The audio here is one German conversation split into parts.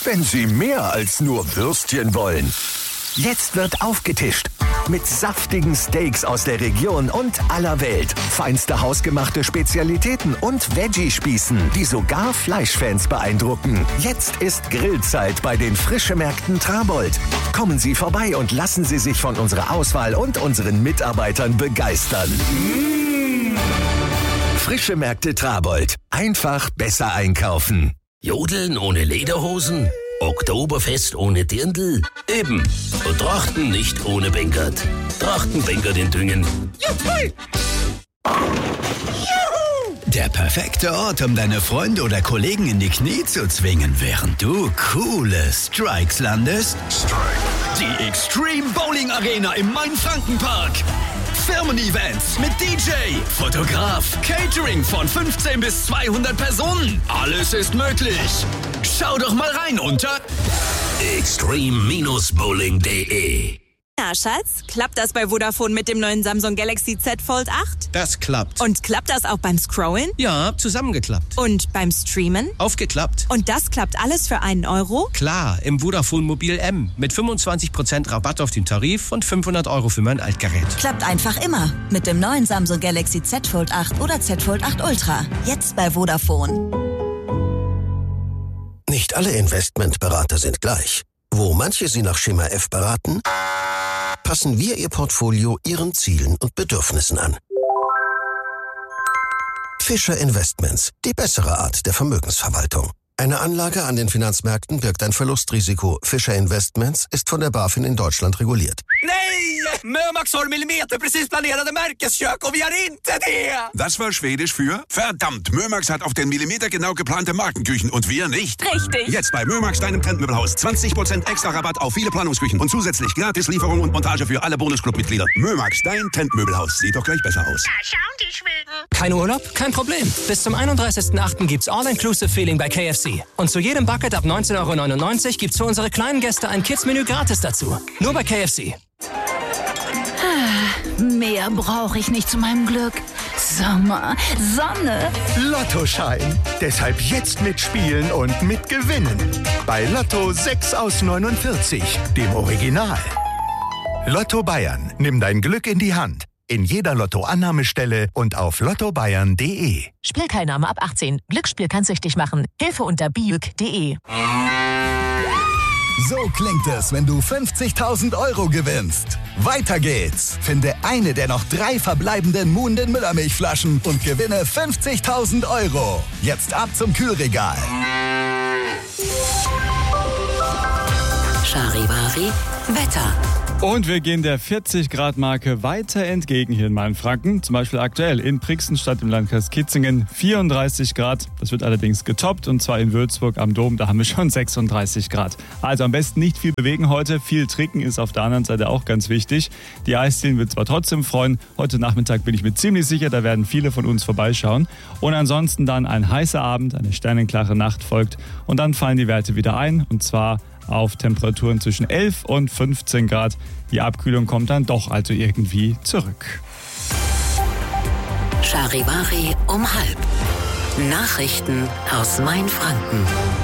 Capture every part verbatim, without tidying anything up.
wenn Sie mehr als nur Würstchen wollen. Jetzt wird aufgetischt mit saftigen Steaks aus der Region und aller Welt. Feinste hausgemachte Spezialitäten und Veggie-Spießen, die sogar Fleischfans beeindrucken. Jetzt ist Grillzeit bei den Frischemärkten Trabold. Kommen Sie vorbei und lassen Sie sich von unserer Auswahl und unseren Mitarbeitern begeistern. Mmh. Frischemärkte Trabold. Einfach besser einkaufen. Jodeln ohne Lederhosen? Oktoberfest ohne Dirndl? Eben. Und Trachten nicht ohne Bengert. Trachten Bengert in Düngen. Juhu! Der perfekte Ort, um deine Freunde oder Kollegen in die Knie zu zwingen, während du coole Strikes landest? Strike. Die Extreme Bowling Arena im Main-Franken-Park. Firmen-Events mit D J, Fotograf, Catering von fünfzehn bis zweihundert Personen. Alles ist möglich. Schau doch mal rein unter extreme Bindestrich bowling punkt de. Ja, Schatz, klappt das bei Vodafone mit dem neuen Samsung Galaxy Z Fold acht? Das klappt. Und klappt das auch beim Scrollen? Ja, zusammengeklappt. Und beim Streamen? Aufgeklappt. Und das klappt alles für einen Euro? Klar, im Vodafone Mobil M. Mit fünfundzwanzig Prozent Rabatt auf den Tarif und fünfhundert Euro für mein Altgerät. Klappt einfach immer. Mit dem neuen Samsung Galaxy Z Fold acht oder Z Fold acht Ultra. Jetzt bei Vodafone. Nicht alle Investmentberater sind gleich. Wo manche Sie nach Schema F beraten, passen wir Ihr Portfolio Ihren Zielen und Bedürfnissen an. Fischer Investments, die bessere Art der Vermögensverwaltung. Eine Anlage an den Finanzmärkten birgt ein Verlustrisiko. Fischer Investments ist von der BaFin in Deutschland reguliert. Nej! Mömax har millimeterprecis planerade Märkeskök och vi har inte det! Das war Schwedisch für verdammt, Mömax hat auf den Millimeter genau geplante Markenküchen und wir nicht. Richtig. Jetzt bei Mömax, deinem Trendmöbelhaus. zwanzig Prozent extra Rabatt auf viele Planungsküchen und zusätzlich gratis Lieferung und Montage für alle Bonusclub-Mitglieder. Mömax, dein Trendmöbelhaus. Sieht doch gleich besser aus. Da schauen die Schweden. Kein Urlaub? Kein Problem. Bis zum einunddreißigsten achten gibt's All-Inclusive-Feeling bei K F C. Und zu jedem Bucket ab neunzehn Euro neunundneunzig gibt's für unsere kleinen Gäste ein Kids-Menü gratis dazu. Nur bei K F C. Mehr brauche ich nicht zu meinem Glück. Sommer, Sonne. Lottoschein. Deshalb jetzt mitspielen und mitgewinnen. Bei Lotto sechs aus neunundvierzig, dem Original. Lotto Bayern. Nimm dein Glück in die Hand. In jeder Lotto-Annahmestelle und auf lotto bayern punkt de. Spielteilnahme ab achtzehn. Glücksspiel kann süchtig machen. Hilfe unter biüg punkt de. So klingt es, wenn du fünfzigtausend Euro gewinnst. Weiter geht's. Finde eine der noch drei verbleibenden Moon den Müllermilchflaschen und gewinne fünfzigtausend Euro. Jetzt ab zum Kühlregal. Charivari Wetter. Und wir gehen der vierzig Grad Marke weiter entgegen hier in Mainfranken. Zum Beispiel aktuell in Brixenstadt im Landkreis Kitzingen vierunddreißig Grad. Das wird allerdings getoppt und zwar in Würzburg am Dom. Da haben wir schon sechsunddreißig Grad. Also am besten nicht viel bewegen heute. Viel trinken ist auf der anderen Seite auch ganz wichtig. Die Eisdielen wird zwar trotzdem freuen. Heute Nachmittag bin ich mir ziemlich sicher, da werden viele von uns vorbeischauen. Und ansonsten dann ein heißer Abend, eine sternenklare Nacht folgt. Und dann fallen die Werte wieder ein. Und zwar auf Temperaturen zwischen elf und fünfzehn Grad. Die Abkühlung kommt dann doch also irgendwie zurück. Charivari um halb. Nachrichten aus Mainfranken.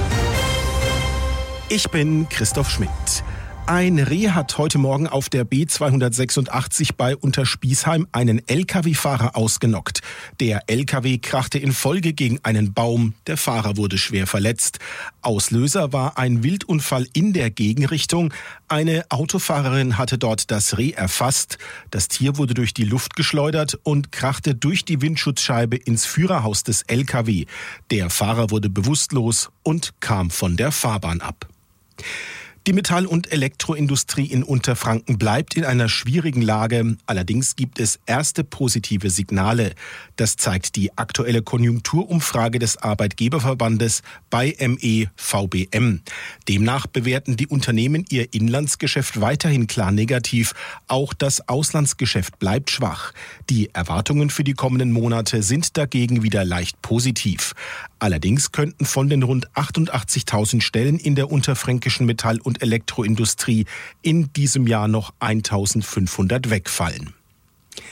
Ich bin Christoph Schmidt. Ein Reh hat heute Morgen auf der B zweihundertsechsundachtzig bei Unterspießheim einen L K W-Fahrer ausgenockt. Der L K W krachte in Folge gegen einen Baum. Der Fahrer wurde schwer verletzt. Auslöser war ein Wildunfall in der Gegenrichtung. Eine Autofahrerin hatte dort das Reh erfasst. Das Tier wurde durch die Luft geschleudert und krachte durch die Windschutzscheibe ins Führerhaus des L K W. Der Fahrer wurde bewusstlos und kam von der Fahrbahn ab. Die Metall- und Elektroindustrie in Unterfranken bleibt in einer schwierigen Lage. Allerdings gibt es erste positive Signale. Das zeigt die aktuelle Konjunkturumfrage des Arbeitgeberverbandes bei M E V B M. Demnach bewerten die Unternehmen ihr Inlandsgeschäft weiterhin klar negativ. Auch das Auslandsgeschäft bleibt schwach. Die Erwartungen für die kommenden Monate sind dagegen wieder leicht positiv. Allerdings könnten von den rund achtundachtzigtausend Stellen in der unterfränkischen Metall- und Elektroindustrie in diesem Jahr noch eintausendfünfhundert wegfallen.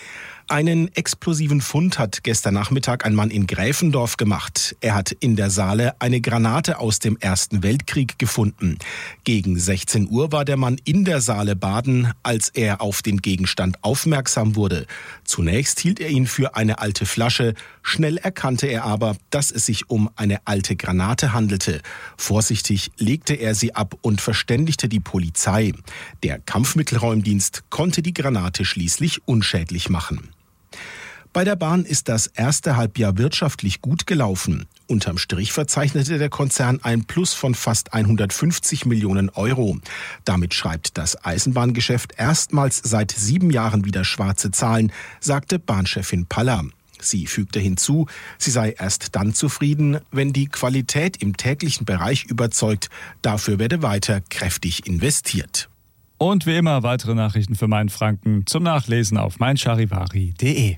Einen explosiven Fund hat gestern Nachmittag ein Mann in Gräfendorf gemacht. Er hat in der Saale eine Granate aus dem Ersten Weltkrieg gefunden. Gegen sechzehn Uhr war der Mann in der Saale baden, als er auf den Gegenstand aufmerksam wurde. Zunächst hielt er ihn für eine alte Flasche. Schnell erkannte er aber, dass es sich um eine alte Granate handelte. Vorsichtig legte er sie ab und verständigte die Polizei. Der Kampfmittelräumdienst konnte die Granate schließlich unschädlich machen. Bei der Bahn ist das erste Halbjahr wirtschaftlich gut gelaufen. Unterm Strich verzeichnete der Konzern ein Plus von fast hundertfünfzig Millionen Euro. Damit schreibt das Eisenbahngeschäft erstmals seit sieben Jahren wieder schwarze Zahlen, sagte Bahnchefin Paller. Sie fügte hinzu, sie sei erst dann zufrieden, wenn die Qualität im täglichen Bereich überzeugt. Dafür werde weiter kräftig investiert. Und wie immer weitere Nachrichten für Mainfranken zum Nachlesen auf mein charivari punkt de.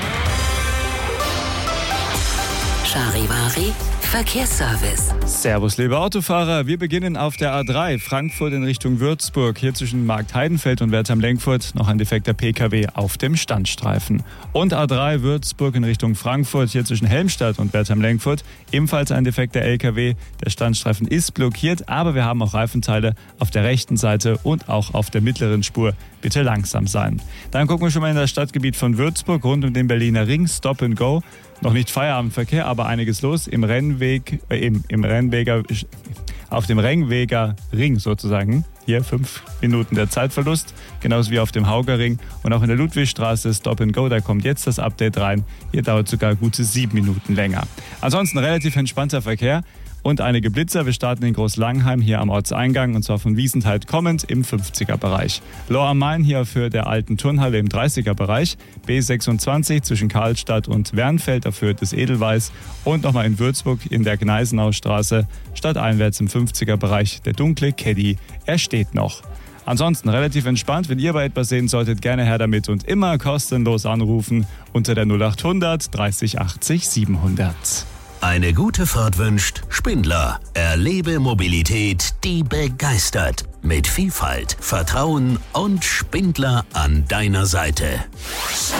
Charivari Verkehrsservice. Servus, liebe Autofahrer. Wir beginnen auf der A drei Frankfurt in Richtung Würzburg. Hier zwischen Markt-Heidenfeld und Wertheim-Lenkfurt noch ein defekter P K W auf dem Standstreifen. Und A drei Würzburg in Richtung Frankfurt. Hier zwischen Helmstadt und Wertheim-Lenkfurt ebenfalls ein defekter L K W. Der Standstreifen ist blockiert, aber wir haben auch Reifenteile auf der rechten Seite und auch auf der mittleren Spur. Bitte langsam sein. Dann gucken wir schon mal in das Stadtgebiet von Würzburg rund um den Berliner Ring. Stop and Go. Noch nicht Feierabendverkehr, aber einiges los im Rennweg, äh, im, im Rennweger, auf dem Rennweger Ring sozusagen. Hier fünf Minuten der Zeitverlust, genauso wie auf dem Hauger Ring. Und auch in der Ludwigstraße Stop and Go, da kommt jetzt das Update rein. Hier dauert sogar gute sieben Minuten länger. Ansonsten relativ entspannter Verkehr. Und einige Blitzer. Wir starten in Großlangheim hier am Ortseingang und zwar von Wiesenthal kommend im fünfziger-Bereich. Lohr am Main hier für der alten Turnhalle im dreißiger-Bereich. B sechsundzwanzig zwischen Karlstadt und Wernfeld auf Höhe des Edelweiß. Und nochmal in Würzburg in der Gneisenaustraße stadteinwärts im fünfziger-Bereich. Der dunkle Caddy, er steht noch. Ansonsten relativ entspannt. Wenn ihr aber etwas sehen solltet, gerne her damit und immer kostenlos anrufen unter der null achthundert dreißig achtzig siebenhundert. Eine gute Fahrt wünscht Spindler. Erlebe Mobilität, die begeistert. Mit Vielfalt, Vertrauen und Spindler an deiner Seite.